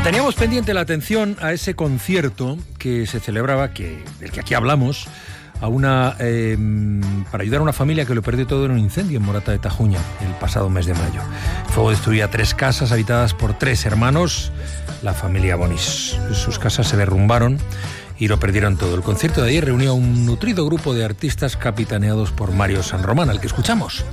Teníamos pendiente la atención a ese concierto que se celebraba, del que aquí hablamos, para ayudar a una familia que lo perdió todo en un incendio en Morata de Tajuña el pasado mes de mayo. El fuego destruía 3 casas habitadas por 3 hermanos, la familia Bonis. Sus casas se derrumbaron y lo perdieron todo. El concierto de ayer reunió a un nutrido grupo de artistas capitaneados por Mario San Román, al que escuchamos.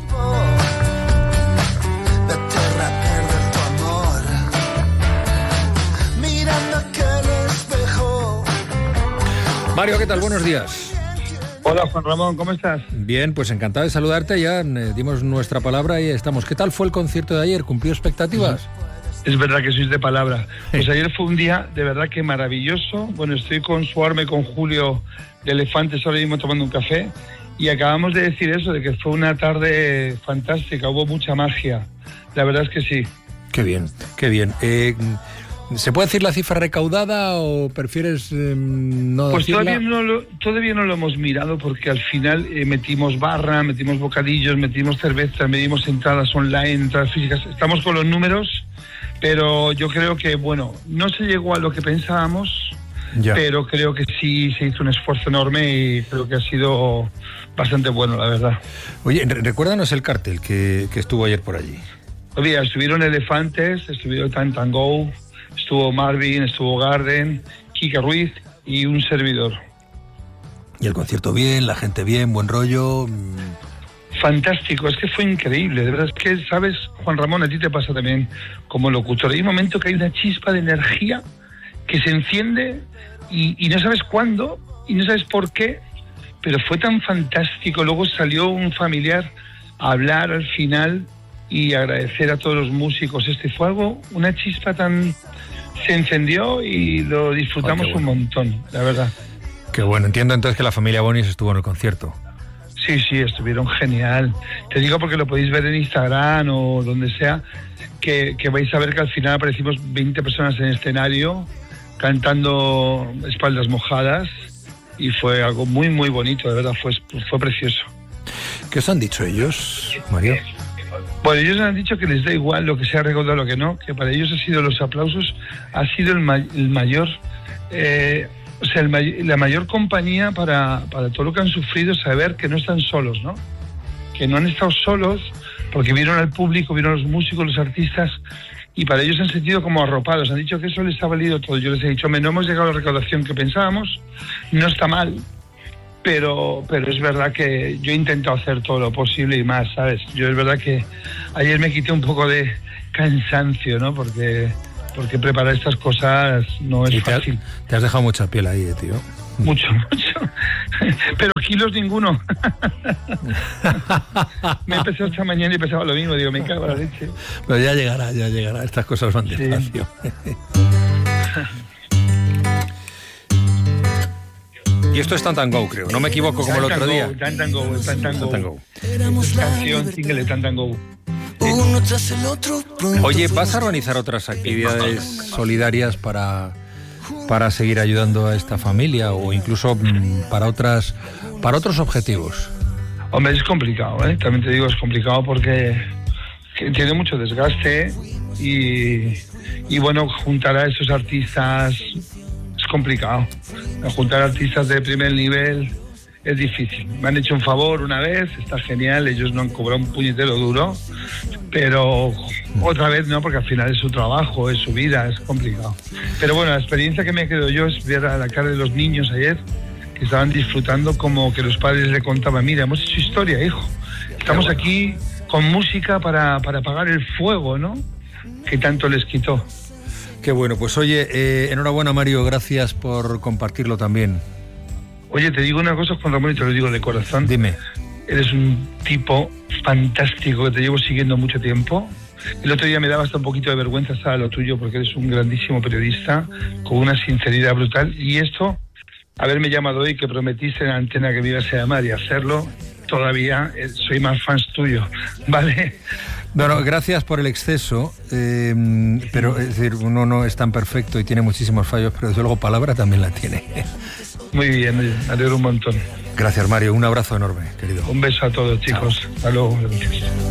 Mario, ¿qué tal? Buenos días. Hola, Juan Ramón, ¿cómo estás? Bien, pues encantado de saludarte. Ya dimos nuestra palabra y estamos. ¿Qué tal fue el concierto de ayer? ¿Cumplió expectativas? Es verdad que sois de palabra. Pues ayer fue un día de verdad que maravilloso. Bueno, estoy con Suarme, con Julio de Elefantes ahora mismo tomando un café y acabamos de decir eso, de que fue una tarde fantástica, hubo mucha magia. La verdad es que sí. Qué bien, qué bien. ¿Se puede decir la cifra recaudada o prefieres no pues decirla? Todavía no lo hemos mirado porque al final metimos barra, metimos bocadillos, metimos cerveza, metimos entradas online, entradas físicas. Estamos con los números, pero yo creo que, bueno, no se llegó a lo que pensábamos, pero creo que sí se hizo un esfuerzo enorme y creo que ha sido bastante bueno, la verdad. Oye, recuérdanos el cartel que estuvo ayer por allí. Oye, estuvieron Elefantes, estuvieron Tantango, estuvo Marvin, estuvo Garden, Kika Ruiz y un servidor. Y el concierto bien, la gente bien, buen rollo. Fantástico, es que fue increíble, de verdad. Es que, ¿sabes, Juan Ramón? A ti te pasa también como locutor. Hay un momento que hay una chispa de energía que se enciende y no sabes cuándo y no sabes por qué, pero fue tan fantástico. Luego salió un familiar a hablar al final y agradecer a todos los músicos. Fue algo, una chispa tan... Se encendió y lo disfrutamos un montón, la verdad. Qué bueno, entiendo entonces que la familia Bonis estuvo en el concierto. Sí, estuvieron genial. Te digo porque lo podéis ver en Instagram o donde sea, que vais a ver que al final aparecimos 20 personas en el escenario cantando Espaldas Mojadas y fue algo muy, muy bonito, de verdad, fue precioso. ¿Qué os han dicho ellos, Mario? Bueno, ellos han dicho que les da igual lo que sea recaudado, lo que no, que para ellos ha sido los aplausos, ha sido el mayor, la mayor compañía para todo lo que han sufrido, saber que no están solos, ¿no? Que no han estado solos porque vieron al público, vieron a los músicos, los artistas, y para ellos han sentido como arropados. Han dicho que eso les ha valido todo. Yo les he dicho, no hemos llegado a la recaudación que pensábamos, no está mal, pero es verdad que yo he intentado hacer todo lo posible y más, ¿sabes? Yo es verdad que ayer me quité un poco de cansancio, ¿no? Porque preparar estas cosas no es fácil. Te has dejado mucha piel ahí, tío. Mucho. Pero kilos ninguno. Me he pesado esta mañana y pesaba lo mismo. Digo, me cago en la leche. Pero ya llegará. Estas cosas van despacio. Y esto es Tantango, creo. No me equivoco como el otro día. Tantango. Canción, single de Tantango. Oye, ¿vas a organizar otras actividades solidarias para seguir ayudando a esta familia o incluso para otros objetivos? Hombre, es complicado, ¿eh? También te digo, es complicado porque tiene mucho desgaste y bueno, juntar a esos artistas es complicado. Juntar artistas de primer nivel es difícil. Me han hecho un favor una vez, está genial, ellos no han cobrado un puñetero duro, pero otra vez no, porque al final es su trabajo, es su vida, es complicado. Pero bueno, la experiencia que me quedo yo es ver a la cara de los niños ayer, que estaban disfrutando, como que los padres le contaban, mira, hemos hecho historia, hijo, estamos aquí con música para apagar el fuego, ¿no?, que tanto les quitó. Qué bueno, pues oye, enhorabuena, Mario, gracias por compartirlo también. Oye, te digo una cosa, Juan Ramón, y te lo digo de corazón. Dime. Eres un tipo fantástico que te llevo siguiendo mucho tiempo. El otro día me daba hasta un poquito de vergüenza estar a lo tuyo porque eres un grandísimo periodista con una sinceridad brutal. Y esto, haberme llamado hoy, que prometiste en la antena que me ibas a llamar y hacerlo, todavía soy más fan tuyo, ¿vale? No, gracias por el exceso, pero es decir, uno no es tan perfecto y tiene muchísimos fallos, pero desde luego palabra también la tiene. Muy bien, me alegro un montón. Gracias, Mario, un abrazo enorme, querido. Un beso a todos, chicos. Chao. Hasta luego.